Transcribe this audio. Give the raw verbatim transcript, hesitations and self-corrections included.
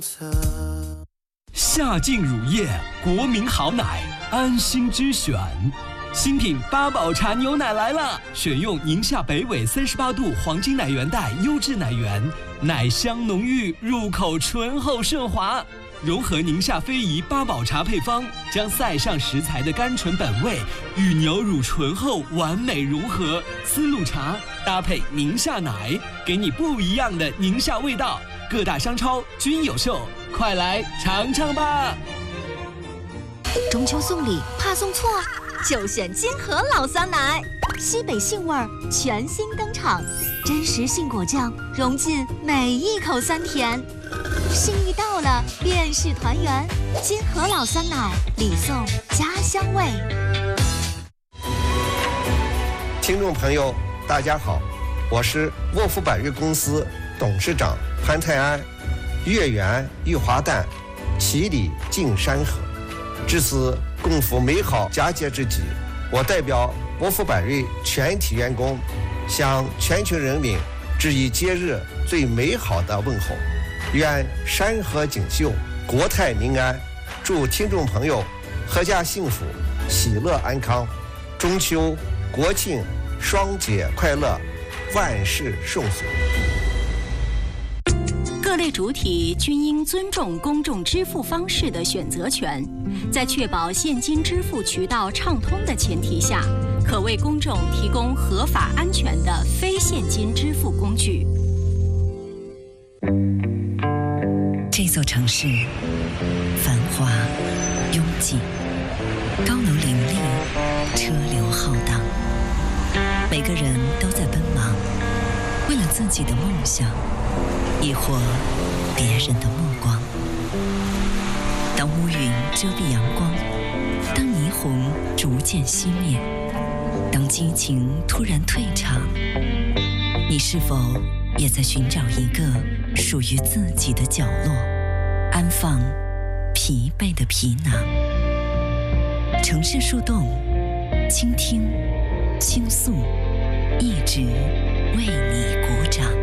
夏劲乳业，国民好奶，安心之选。新品八宝茶牛奶来了，选用宁夏北纬三十八度黄金奶源带优质奶源，奶香浓郁，入口醇厚顺滑。融合宁夏非遗八宝茶配方，将塞上食材的甘醇本味与牛乳醇厚完美融合。丝路茶搭配宁夏奶，给你不一样的宁夏味道。各大商超均有售，快来尝尝吧！ 中秋送礼怕送错，就选金河老酸奶，西北杏味儿全新登场，真实杏果酱融进每一口酸甜。心意到了，便是团圆。金河老酸奶，礼送家乡味。 听众朋友，大家好，我是沃福百瑞公司董事长潘泰安。月圆玉华诞，其理敬山河。至此共赴美好佳节之际，我代表沃福百瑞全体员工，向全球人民致以节日最美好的问候。愿山河锦绣，国泰民安。祝听众朋友阖家幸福，喜乐安康。中秋、国庆双节快乐，万事顺遂。 各类主体均应尊重公众支付方式的选择权，在确保现金支付渠道畅通的前提下，可为公众提供合法安全的非现金支付工具。 这座城市繁华拥挤，高楼林立，车流浩荡，每个人都在奔忙，为了自己的梦想，亦或别人的目光。当乌云遮蔽阳光，当霓虹逐渐熄灭，当激情突然退场，你是否也在寻找一个属于自己的角落，安放疲惫的皮囊？城市树洞，倾听，倾诉，一直为你鼓掌。